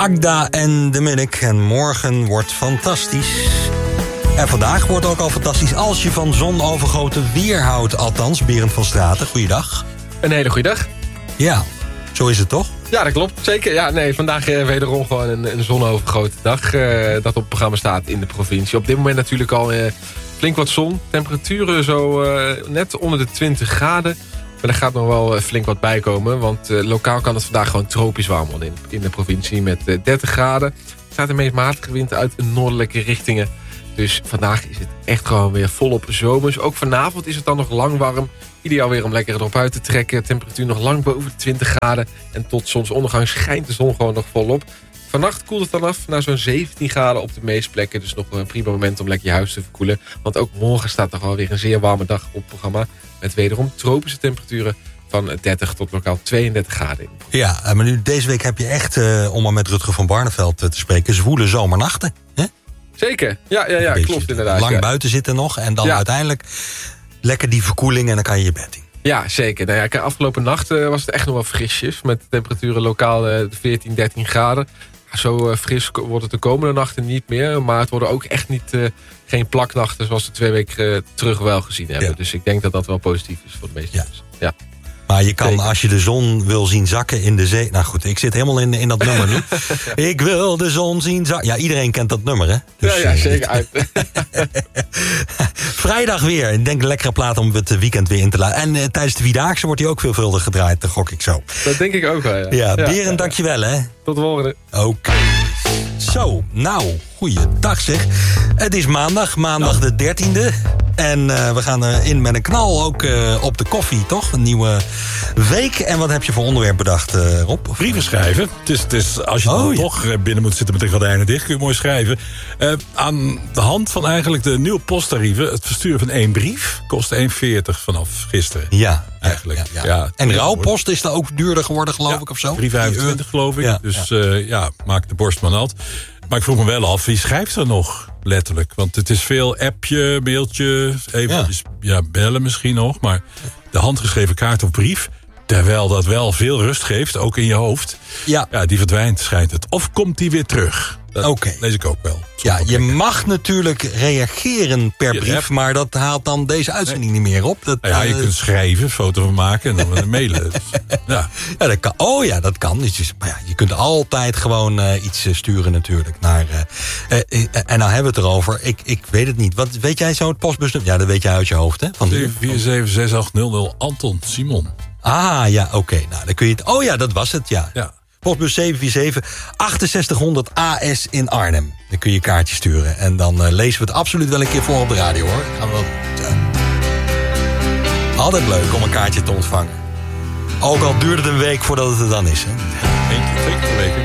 Agda en de Munnik. En morgen wordt fantastisch. En vandaag wordt ook al fantastisch als je van zonovergoten weer houdt. Althans, Berend van Straten, goeiedag. Een hele goede dag. Ja, zo is het toch? Ja, dat klopt. Zeker. Ja, nee, vandaag wederom gewoon een zonovergoten dag dat op het programma staat in de provincie. Op dit moment natuurlijk al flink wat zon. Temperaturen zo net onder de 20 graden. Maar er gaat nog wel flink wat bij komen. Want lokaal kan het vandaag gewoon tropisch warm worden in de provincie met 30 graden. Er staat de meest matige wind uit noordelijke richtingen. Dus vandaag is het echt gewoon weer volop zomers. Ook vanavond is het dan nog lang warm. Ideaal weer om lekker erop uit te trekken. Temperatuur nog lang boven de 20 graden. En tot zonsondergang schijnt de zon gewoon nog volop. Vannacht koelt het dan af naar zo'n 17 graden op de meeste plekken. Dus nog een prima moment om lekker je huis te verkoelen. Want ook morgen staat er gewoon weer een zeer warme dag op het programma. Met wederom tropische temperaturen van 30 tot lokaal 32 graden. Ja, maar nu deze week heb je echt, om maar met Rutger van Barneveld te spreken, zwoele zomernachten. Hè? Zeker, ja, klopt inderdaad. Lang buiten zitten nog en dan uiteindelijk lekker die verkoeling en dan kan je je bed in. Ja, zeker. Nou ja, afgelopen nacht was het echt nog wel frisjes. Met temperaturen lokaal 14, 13 graden. Zo fris wordt het de komende nachten niet meer. Maar het worden ook echt niet geen plaknachten zoals we 2 weken terug wel gezien hebben. Ja. Dus ik denk dat dat wel positief is voor de meeste mensen. Ja. Maar je kan, als je de zon wil zien zakken in de zee... Nou goed, ik zit helemaal in dat nummer nu. Ik wil de zon zien zakken. Ja, iedereen kent dat nummer, hè? Dus, ja, zeker uit. Vrijdag weer. Ik denk een lekkere plaat om het weekend weer in te laten. En tijdens de Vierdaagse wordt hij ook veelvuldig gedraaid. Dat gok ik zo. Dat denk ik ook wel, ja. Ja, Berend, dankjewel, hè? Tot de volgende. Oké. Zo, nou, goeiedag zeg. Het is maandag de 13e. En we gaan in met een knal ook op de koffie, toch? Een nieuwe week. En wat heb je voor onderwerp bedacht, Rob? Brieven schrijven. Het is, als je dan toch binnen moet zitten met de gordijnen dicht, kun je mooi schrijven. Aan de hand van eigenlijk de nieuwe posttarieven. Het versturen van 1 brief kost 1,40 vanaf gisteren. Ja, eigenlijk. Ja. En rouwpost is daar ook duurder geworden, geloof ik, of zo? 3,25 geloof ik. Ja, dus maak de borst maar nat. Maar ik vroeg me wel af, wie schrijft er nog letterlijk? Want het is veel appje, mailtje, eventjes bellen misschien nog. Maar de handgeschreven kaart of brief, terwijl dat wel veel rust geeft, ook in je hoofd. Ja, die verdwijnt, schijnt het. Of komt die weer terug? Dat lees ik ook wel. Ja, je mag natuurlijk reageren per brief, maar dat haalt dan deze uitzending niet meer op. Dat, je kunt schrijven, foto van maken en dan mailen. Dus, dat kan. Oh ja, dat kan. Maar je kunt altijd gewoon iets sturen natuurlijk. Naar, en nou hebben we het erover. Ik weet het niet. Wat weet jij zo het postbusnummer? Ja, dat weet jij uit je hoofd, hè? 7476800 Anton Simon. Ah, ja, oké. Nou, dan kun je het... Oh ja, dat was het, ja. Postbus 747 6800 AS in Arnhem. Dan kun je kaartjes sturen. En dan lezen we het absoluut wel een keer voor op de radio, hoor. Gaan we altijd leuk om een kaartje te ontvangen. Ook al duurde het een week voordat het er dan is, hè. 1 keer 2 keer per week.